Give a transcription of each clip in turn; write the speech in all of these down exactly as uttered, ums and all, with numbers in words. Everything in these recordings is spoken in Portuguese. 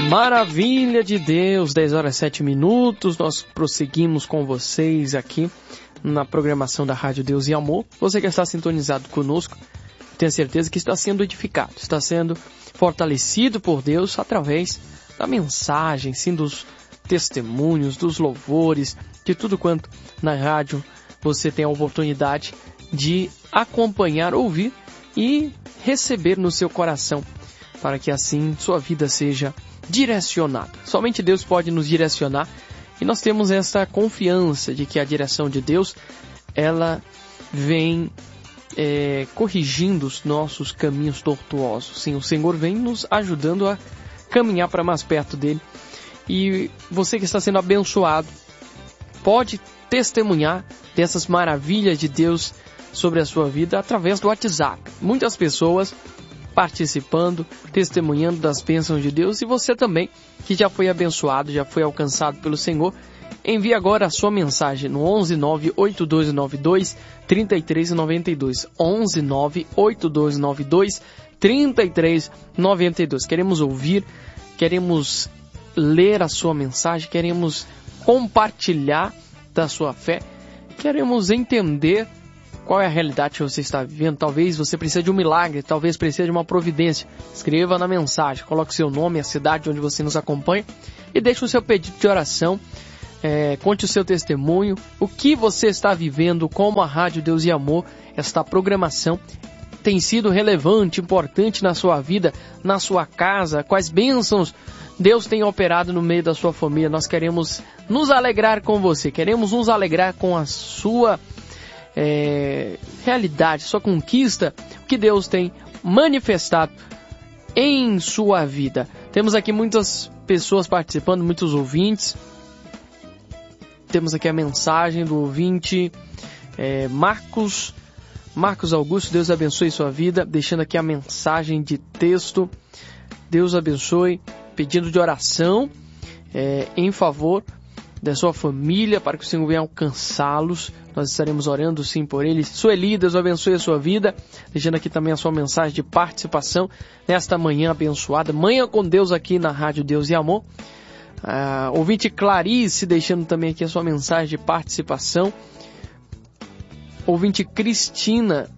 Maravilha de Deus, dez horas e sete minutos, nós prosseguimos com vocês aqui na programação da Rádio Deus e Amor. Você que está sintonizado conosco, tenho certeza que está sendo edificado, está sendo fortalecido por Deus através da mensagem, sim, dos testemunhos, dos louvores, de tudo quanto na rádio você tem a oportunidade de acompanhar, ouvir e receber no seu coração, para que assim sua vida seja direcionada. Somente Deus pode nos direcionar e nós temos essa confiança de que a direção de Deus, ela vem é, corrigindo os nossos caminhos tortuosos. Sim, o Senhor vem nos ajudando a caminhar para mais perto dele. E você que está sendo abençoado pode testemunhar dessas maravilhas de Deus sobre a sua vida através do WhatsApp. Muitas pessoas participando, testemunhando das bênçãos de Deus, e você também, que já foi abençoado, já foi alcançado pelo Senhor, envie agora a sua mensagem no onze nove oito dois nove dois três três nove dois, onze nove oito dois nove dois três três nove dois. Queremos ouvir, queremos ler a sua mensagem, queremos compartilhar da sua fé, queremos entender qual é a realidade que você está vivendo. Talvez você precise de um milagre, talvez precise de uma providência. Escreva na mensagem, coloque seu nome, a cidade onde você nos acompanha e deixe o seu pedido de oração, é, conte o seu testemunho, o que você está vivendo, como a Rádio Deus e Amor, esta programação tem sido relevante, importante na sua vida, na sua casa, quais bênçãos Deus tem operado no meio da sua família. Nós queremos nos alegrar com você, queremos nos alegrar com a sua É, realidade, sua conquista, que Deus tem manifestado em sua vida. Temos aqui muitas pessoas participando, muitos ouvintes. Temos aqui a mensagem do ouvinte é, Marcos, Marcos Augusto. Deus abençoe sua vida, deixando aqui a mensagem de texto. Deus abençoe, pedindo de oração é, em favor da sua família, para que o Senhor venha alcançá-los. Nós estaremos orando sim por eles. Sueli, Deus abençoe a sua vida, deixando aqui também a sua mensagem de participação nesta manhã abençoada, manhã com Deus aqui na Rádio Deus e Amor. Ah, ouvinte Clarice, deixando também aqui a sua mensagem de participação. Ouvinte Cristina,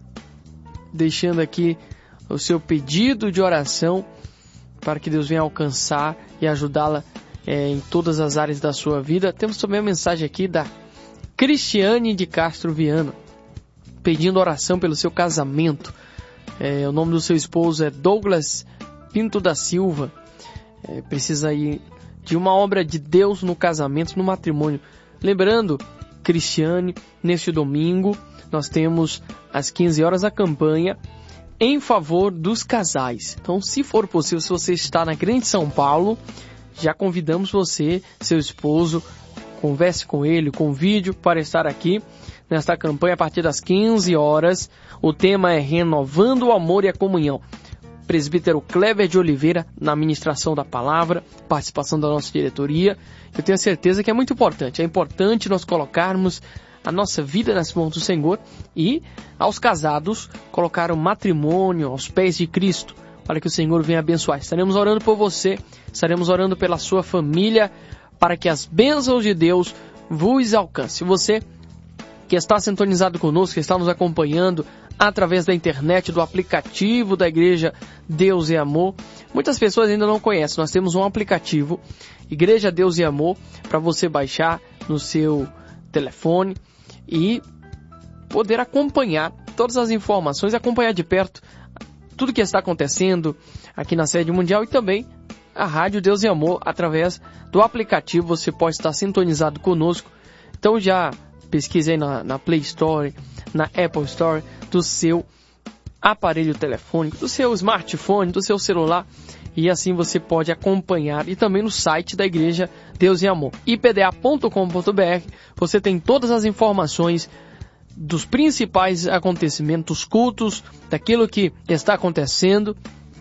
deixando aqui o seu pedido de oração, para que Deus venha alcançar e ajudá-la É, em todas as áreas da sua vida. Temos também a mensagem aqui da Cristiane de Castro Viana, pedindo oração pelo seu casamento. É, o nome do seu esposo é Douglas Pinto da Silva. É, precisa aí de uma obra de Deus no casamento, no matrimônio. Lembrando, Cristiane, neste domingo, nós temos às quinze horas a campanha em favor dos casais. Então, se for possível, se você está na Grande São Paulo, já convidamos você, seu esposo, converse com ele, convide-o para estar aqui nesta campanha a partir das quinze horas. O tema é Renovando o Amor e a Comunhão. Presbítero Kleber de Oliveira na ministração da palavra, participação da nossa diretoria. Eu tenho certeza que é muito importante. É importante nós colocarmos a nossa vida nas mãos do Senhor e, aos casados, colocar o matrimônio aos pés de Cristo, para que o Senhor venha abençoar. Estaremos orando por você, estaremos orando pela sua família, para que as bênçãos de Deus vos alcancem. Você que está sintonizado conosco, que está nos acompanhando através da internet, do aplicativo da Igreja Deus e Amor. Muitas pessoas ainda não conhecem. Nós temos um aplicativo, Igreja Deus e Amor, para você baixar no seu telefone e poder acompanhar todas as informações, acompanhar de perto tudo que está acontecendo aqui na sede mundial e também a Rádio Deus e Amor através do aplicativo. Você pode estar sintonizado conosco. Então já pesquise aí na, na Play Store, na Apple Store, do seu aparelho telefônico, do seu smartphone, do seu celular, e assim você pode acompanhar. E também no site da Igreja Deus e Amor, i p d a ponto com ponto b r, você tem todas as informações dos principais acontecimentos, cultos, daquilo que está acontecendo.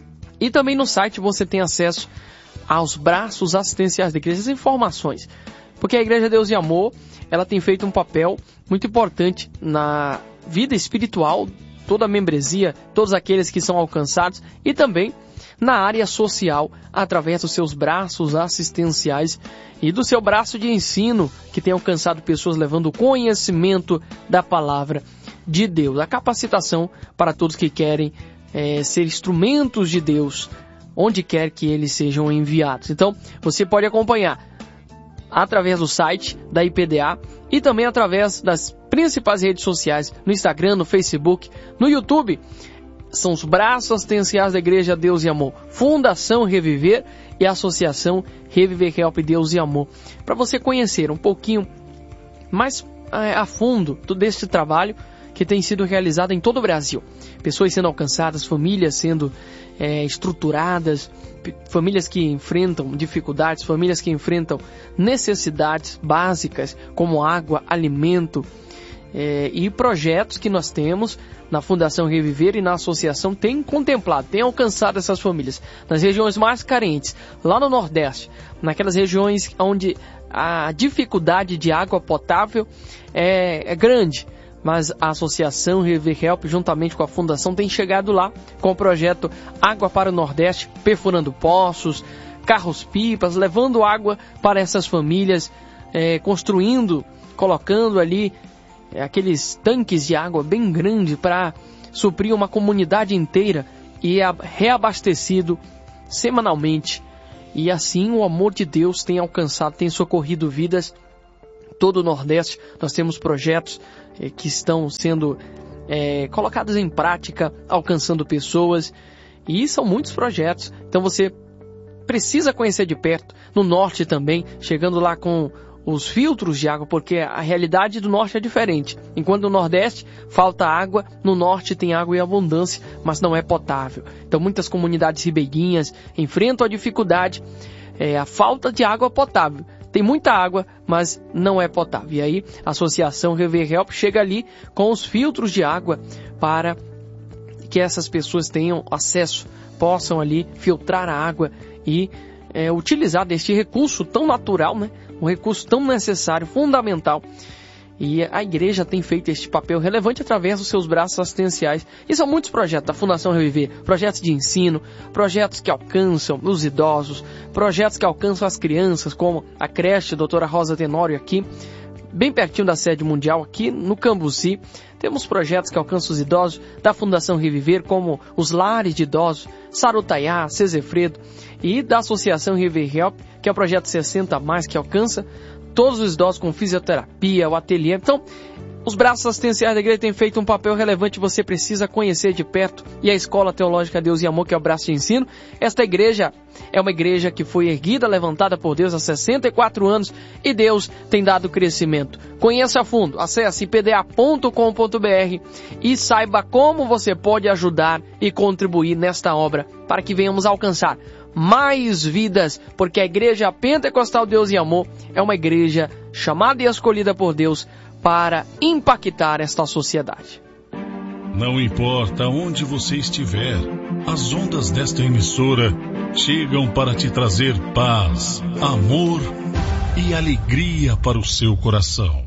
E também no site você tem acesso aos braços assistenciais da igreja, as informações. Porque a Igreja Deus e Amor, ela tem feito um papel muito importante na vida espiritual toda a membresia, todos aqueles que são alcançados, e também na área social, através dos seus braços assistenciais e do seu braço de ensino, que tem alcançado pessoas levando conhecimento da palavra de Deus. A capacitação para todos que querem é, ser instrumentos de Deus, onde quer que eles sejam enviados. Então, você pode acompanhar através do site da I P D A e também através das principais redes sociais, no Instagram, no Facebook, no YouTube. São os braços assistenciais da Igreja Deus e Amor, Fundação Reviver e Associação Reviver Help Deus e Amor, para você conhecer um pouquinho mais é, a fundo deste trabalho que tem sido realizado em todo o Brasil. Pessoas sendo alcançadas, famílias sendo é, estruturadas, famílias que enfrentam dificuldades, famílias que enfrentam necessidades básicas como água, alimento, é, e projetos que nós temos na Fundação Reviver e na associação tem contemplado, tem alcançado essas famílias nas regiões mais carentes, lá no Nordeste, naquelas regiões onde a dificuldade de água potável é, é grande. Mas a Associação Reviver Help, juntamente com a Fundação, tem chegado lá com o projeto Água para o Nordeste, perfurando poços, carros-pipas, levando água para essas famílias, é, construindo, colocando ali é, aqueles tanques de água bem grandes para suprir uma comunidade inteira e é reabastecido semanalmente. E assim o amor de Deus tem alcançado, tem socorrido vidas todo o Nordeste. Nós temos projetos eh, que estão sendo eh, colocados em prática, alcançando pessoas, e são muitos projetos. Então você precisa conhecer de perto, no Norte também, chegando lá com os filtros de água, porque a realidade do Norte é diferente. Enquanto no Nordeste falta água, no Norte tem água em abundância, mas não é potável. Então muitas comunidades ribeirinhas enfrentam a dificuldade, eh, a falta de água potável. Tem muita água, mas não é potável. E aí a Associação Reviver Help chega ali com os filtros de água para que essas pessoas tenham acesso, possam ali filtrar a água e é, utilizar deste recurso tão natural, né? Um recurso tão necessário, fundamental. E a igreja tem feito este papel relevante através dos seus braços assistenciais. E são muitos projetos da Fundação Reviver, projetos de ensino, projetos que alcançam os idosos, projetos que alcançam as crianças, como a creche doutora Rosa Tenório aqui, bem pertinho da sede mundial, aqui no Cambuci. Temos projetos que alcançam os idosos da Fundação Reviver, como os lares de idosos, Sarutaiá, Cezefredo, e da Associação Reviver Help, que é o projeto sessenta a mais, que alcança todos os idosos com fisioterapia, o ateliê. Então, os braços assistenciais da igreja têm feito um papel relevante, você precisa conhecer de perto. E a Escola Teológica Deus e Amor, que é o braço de ensino, esta igreja é uma igreja que foi erguida, levantada por Deus há sessenta e quatro anos, e Deus tem dado crescimento. Conheça a fundo, acesse i p d a ponto com ponto b r e saiba como você pode ajudar e contribuir nesta obra, para que venhamos alcançar mais vidas, porque a Igreja Pentecostal Deus e Amor é uma igreja chamada e escolhida por Deus para impactar esta sociedade. Não importa onde você estiver, as ondas desta emissora chegam para te trazer paz, amor e alegria para o seu coração.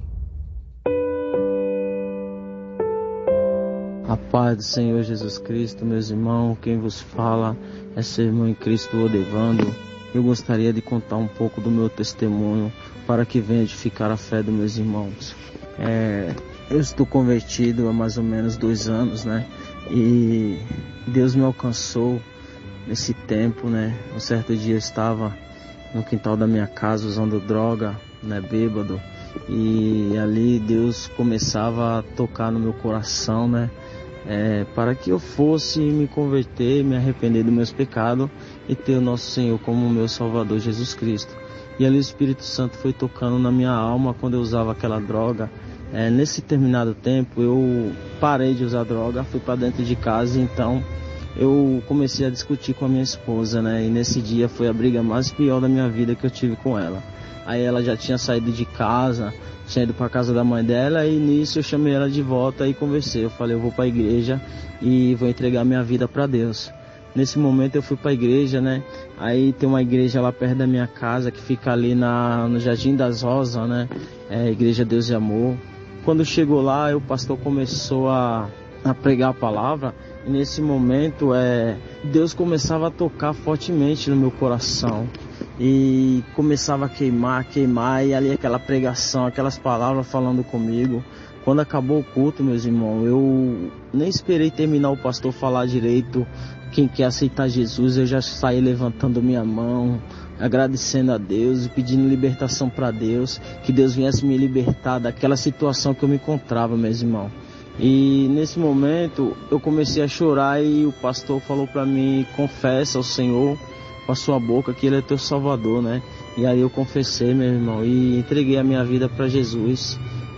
A paz do Senhor Jesus Cristo, meus irmãos, quem vos fala é seu irmão em Cristo, Odevando. Eu gostaria de contar um pouco do meu testemunho para que venha edificar a fé dos meus irmãos. É, eu estou convertido há mais ou menos dois anos, né? E Deus me alcançou nesse tempo, né? Um certo dia eu estava no quintal da minha casa usando droga, né? Bêbado. E ali Deus começava a tocar no meu coração, né? É, para que eu fosse me converter, me arrepender dos meus pecados e ter o nosso Senhor como meu Salvador Jesus Cristo. E ali o Espírito Santo foi tocando na minha alma quando eu usava aquela droga. É, nesse determinado tempo eu parei de usar droga, fui para dentro de casa, então eu comecei a discutir com a minha esposa, né? E nesse dia foi a briga mais pior da minha vida que eu tive com ela. Aí ela já tinha saído de casa, tinha ido para casa da mãe dela, e nisso eu chamei ela de volta e conversei. Eu falei, eu vou para a igreja e vou entregar minha vida para Deus. Nesse momento eu fui para a igreja, né? Aí tem uma igreja lá perto da minha casa que fica ali na, no Jardim das Rosas, né? É a Igreja Deus e Amor. Quando chegou lá, o pastor começou a, a pregar a palavra, e nesse momento é, Deus começava a tocar fortemente no meu coração, e começava a queimar, queimar, e ali aquela pregação, aquelas palavras falando comigo. Quando acabou o culto, meus irmãos, eu nem esperei terminar o pastor falar direito. Quem quer aceitar Jesus, eu já saí levantando minha mão, agradecendo a Deus e pedindo libertação para Deus, que Deus viesse me libertar daquela situação que eu me encontrava, meus irmãos. E nesse momento eu comecei a chorar, e o pastor falou para mim: confessa ao Senhor com a sua boca que Ele é teu Salvador, né? E aí eu confessei, meu irmão, e entreguei a minha vida para Jesus.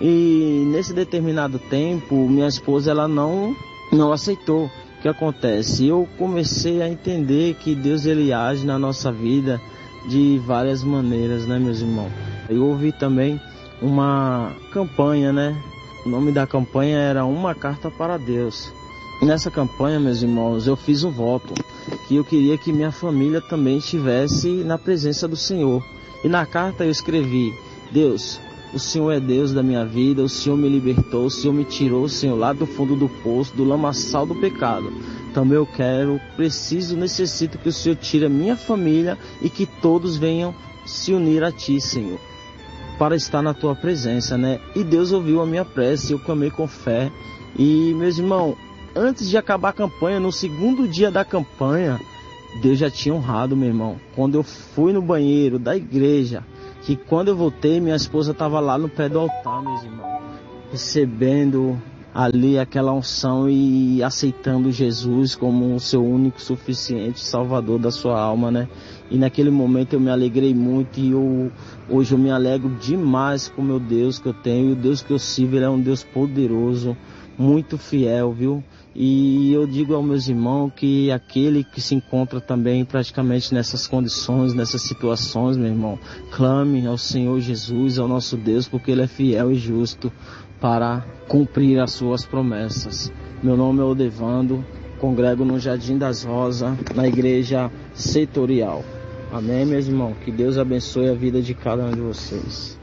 E nesse determinado tempo, minha esposa, ela não, não aceitou. O que acontece? Eu comecei a entender que Deus, Ele age na nossa vida de várias maneiras, né, meus irmãos? Eu ouvi também uma campanha, né? O nome da campanha era Uma Carta para Deus. Nessa campanha, meus irmãos, eu fiz um voto, que eu queria que minha família também estivesse na presença do Senhor. E na carta eu escrevi: Deus, o Senhor é Deus da minha vida, o Senhor me libertou, o Senhor me tirou, Senhor, lá do fundo do poço, do lamaçal do pecado. Também eu quero, preciso, necessito que o Senhor tire a minha família e que todos venham se unir a Ti, Senhor, para estar na Tua presença, né? E Deus ouviu a minha prece, eu clamei com fé. E, meus irmãos, antes de acabar a campanha, no segundo dia da campanha, Deus já tinha honrado, meu irmão. Quando eu fui no banheiro da igreja, que quando eu voltei, minha esposa estava lá no pé do altar, meus irmãos, recebendo ali aquela unção e aceitando Jesus como o seu único, suficiente Salvador da sua alma, né? E naquele momento eu me alegrei muito, e eu, hoje eu me alegro demais com o meu Deus que eu tenho. E o Deus que eu sirvo, Ele é um Deus poderoso, muito fiel, viu? E eu digo aos meus irmãos que aquele que se encontra também praticamente nessas condições, nessas situações, meu irmão, clame ao Senhor Jesus, ao nosso Deus, porque Ele é fiel e justo para cumprir as suas promessas. Meu nome é Odevando, congrego no Jardim das Rosas, na igreja setorial. Amém, meus irmãos? Que Deus abençoe a vida de cada um de vocês.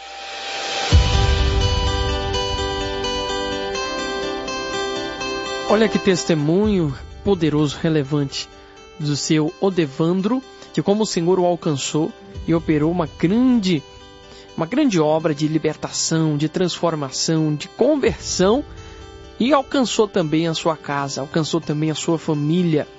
Olha que testemunho poderoso, relevante do seu Odevandro, que como o Senhor o alcançou e operou uma grande, uma grande obra de libertação, de transformação, de conversão, e alcançou também a sua casa, alcançou também a sua família,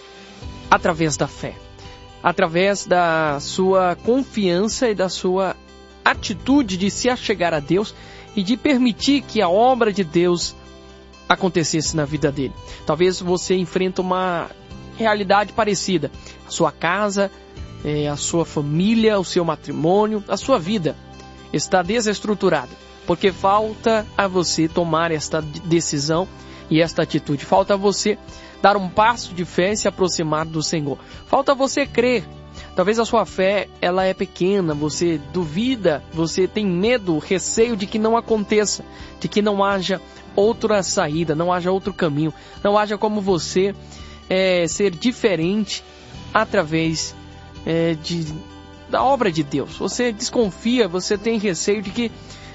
através da fé, através da sua confiança e da sua atitude de se achegar a Deus e de permitir que a obra de Deus acontecesse na vida dele. Talvez você enfrente uma realidade parecida. A sua casa, é, a sua família, o seu matrimônio, a sua vida está desestruturada, porque falta a você tomar esta decisão e esta atitude. Falta a você dar um passo de fé e se aproximar do Senhor. Falta a você crer. Talvez a sua fé ela é pequena, você duvida, você tem medo, receio de que não aconteça, de que não haja outra saída, não haja outro caminho, não haja como você é, ser diferente através é, de, da obra de Deus. Você desconfia, você tem receio de que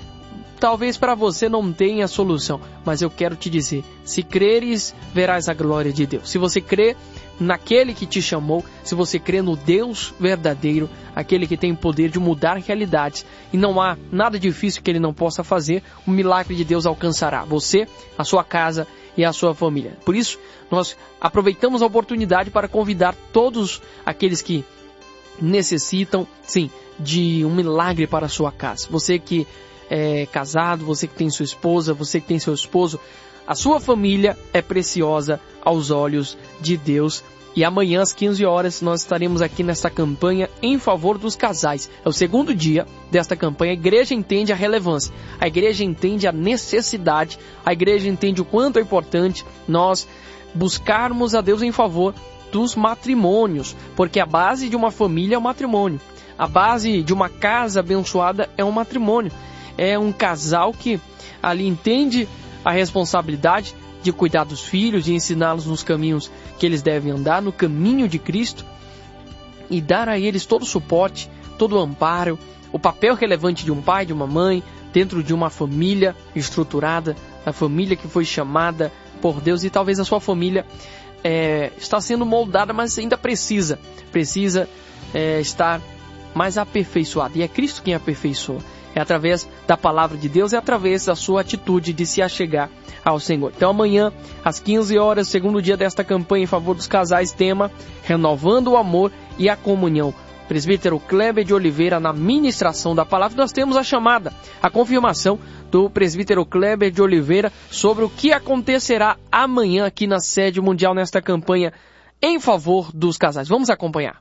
talvez para você não tenha solução, mas eu quero te dizer, se creres, verás a glória de Deus. Se você crê naquele que te chamou, se você crê no Deus verdadeiro, aquele que tem o poder de mudar realidades, e não há nada difícil que Ele não possa fazer, o milagre de Deus alcançará você, a sua casa e a sua família. Por isso, nós aproveitamos a oportunidade para convidar todos aqueles que necessitam, sim, de um milagre para a sua casa. Você que é casado, você que tem sua esposa, você que tem seu esposo, a sua família é preciosa aos olhos de Deus. E amanhã às quinze horas nós estaremos aqui nesta campanha em favor dos casais. É o segundo dia desta campanha. A igreja entende a relevância, a igreja entende a necessidade, a igreja entende o quanto é importante nós buscarmos a Deus em favor dos matrimônios, porque a base de uma família é o matrimônio. A base de uma casa abençoada é um matrimônio. É um casal que ali entende a responsabilidade de cuidar dos filhos e ensiná-los nos caminhos que eles devem andar, no caminho de Cristo, e dar a eles todo o suporte, todo o amparo, o papel relevante de um pai, de uma mãe, dentro de uma família estruturada, a família que foi chamada por Deus e talvez a sua família é, está sendo moldada, mas ainda precisa, precisa é, estar mais aperfeiçoada. E é Cristo quem aperfeiçoa. É através da palavra de Deus, é através da sua atitude de se achegar ao Senhor. Então amanhã, às quinze horas, segundo dia desta campanha em favor dos casais, tema Renovando o Amor e a Comunhão. Presbítero Kleber de Oliveira na ministração da palavra. Nós temos a chamada, a confirmação do presbítero Kleber de Oliveira sobre o que acontecerá amanhã aqui na sede mundial nesta campanha em favor dos casais. Vamos acompanhar.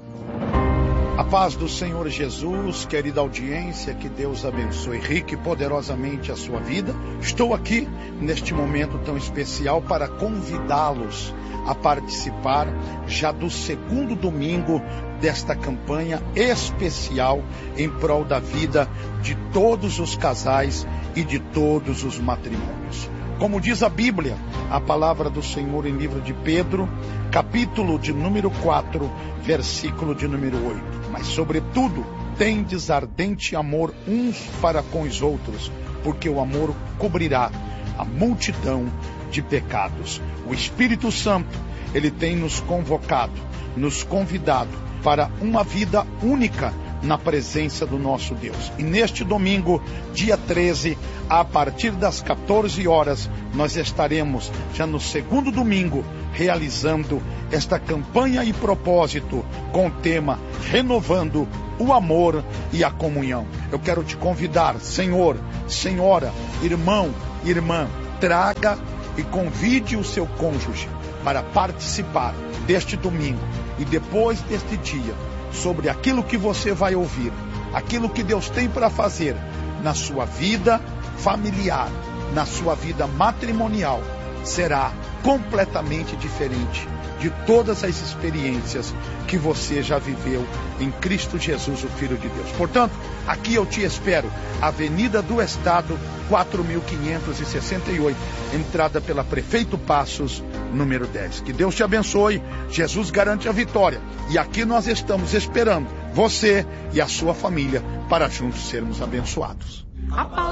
A paz do Senhor Jesus, querida audiência, que Deus abençoe rica e poderosamente a sua vida. Estou aqui neste momento tão especial para convidá-los a participar já do segundo domingo desta campanha especial em prol da vida de todos os casais e de todos os matrimônios. Como diz a Bíblia, a palavra do Senhor em livro de Pedro, capítulo de número quatro, versículo de número oito. Mas, sobretudo, tendes ardente amor uns para com os outros, porque o amor cobrirá a multidão de pecados. O Espírito Santo, ele tem nos convocado, nos convidado para uma vida única na presença do nosso Deus. E neste domingo, dia treze, a partir das quatorze horas, nós estaremos já no segundo domingo realizando esta campanha e propósito com o tema Renovando o Amor e a Comunhão. Eu quero te convidar, senhor, senhora, irmão, irmã, traga e convide o seu cônjuge para participar deste domingo e depois deste dia, sobre aquilo que você vai ouvir, aquilo que Deus tem para fazer na sua vida familiar, na sua vida matrimonial, será completamente diferente de todas as experiências que você já viveu em Cristo Jesus, o Filho de Deus. Portanto, aqui eu te espero, Avenida do Estado, quatro mil quinhentos e sessenta e oito, entrada pela Prefeito Passos, número dez. Que Deus te abençoe, Jesus garante a vitória. E aqui nós estamos esperando você e a sua família para juntos sermos abençoados.